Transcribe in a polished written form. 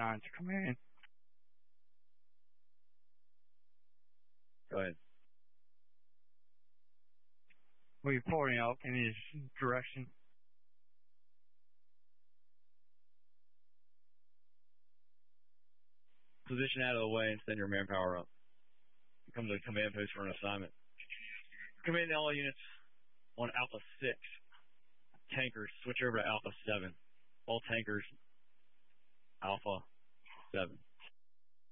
9 to command. Go ahead. Reporting out in his direction. Position out of the way and send your manpower up. Come to the command post for an assignment. Command all units on Alpha 6. Tankers, switch over to Alpha 7. All tankers, Alpha 7.